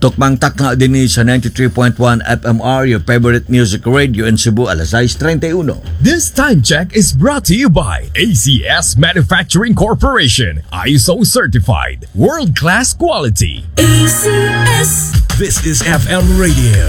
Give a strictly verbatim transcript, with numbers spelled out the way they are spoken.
Tukmang takna din ni sa ninety-three point one F M R, your favorite music radio in Cebu, alas sais thirty-one. This time check is brought to you by A C S Manufacturing Corporation, I S O certified, world-class quality. A C S. This is F M Radio,